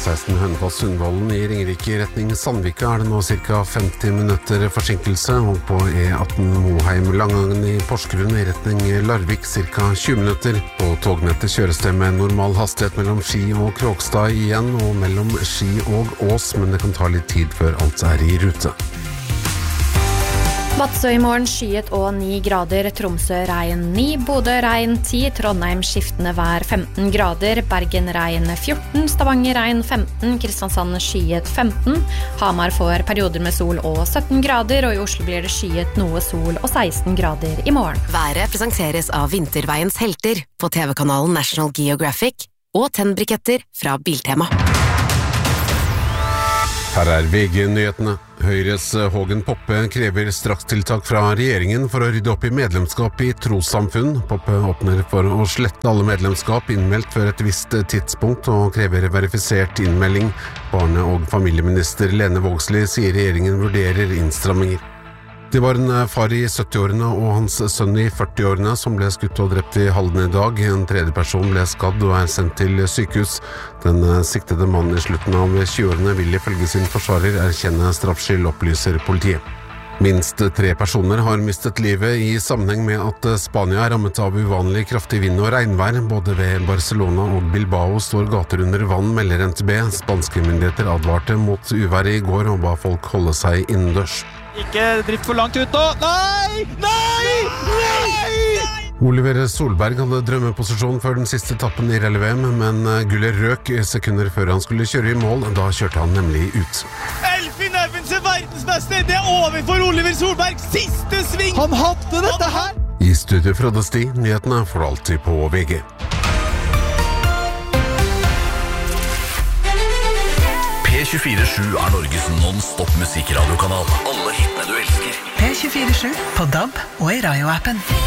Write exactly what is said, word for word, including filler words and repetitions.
seksten Hønefoss-Sundvolden I Ringerike I retning Sandvika er det nå cirka femti minutter forsinkelse, og på E atten Moheim-Langangen I Porsgrunn I retning Larvik cirka tjue minutter. På tognettet kjøres det med normal hastighet mellom Ski og Kråkstad igjen, og mellom Ski og Ås, men det kan ta litt tid før alt er I rute. Vadsø I morgen skyet og ni grader, Tromsø regn ni, Bodø regn ti, Trondheim skiftende vær femten grader, Bergen regn fjorten, Stavanger regn femten, Kristiansand skyet femten, Hamar får perioder med sol og sytten grader, og I Oslo blir det skyet noe sol og seksten grader I morgen. Været presenteres av Vinterveiens helter på T V-kanalen National Geographic og tennbriketter fra Biltema. Her er V G-nyhetene. Høyres Hågen Poppe krever strakstiltak fra regjeringen for å rydde opp I medlemskap I trossamfunn. Poppe åpner for å slette alle medlemskap innmeldt før et visst tidspunkt og krever verifisert innmelding. Barne- og familieminister Lene Vågslid sier regjeringen vurderer innstramminger. Det var en far I sytti-årene og hans sønn I førti-årene som ble skutt og drept I Halden I dag. En tredje person ble skadd og er sendt til sykehus. Den siktede mannen I slutten av tjue-årene vil ifølge sin forsvarer erkjenne straffskyld, opplyser politiet. Minst tre personer har mistet livet I sammenheng med at Spania er rammet av uvanlig kraftig vind og regnvær. Både ved Barcelona og Bilbao står gater under vann, melder N T B. Spanske myndigheter advarte mot uvær I går og ba folk holde seg innendørs. Ikke drift for langt ut nå. Nei! Nei! Nei! Oliver Solberg hadde drømmeposisjon før den siste etappen I Rally V M, men gullet røk sekunder før han skulle kjøre I mål. Da kjørte han nemlig ut. Elfin Evans er verdensmester! Det er over for Oliver Solberg! Siste sving! Han hadde dette her! I studio Frode Sti, nyhetene for alltid på V G. P tjuefire sju er Norges non-stop musikradiokanal. Alle hitene du elsker. P tjuefire sju på D A B og I Radio-appen.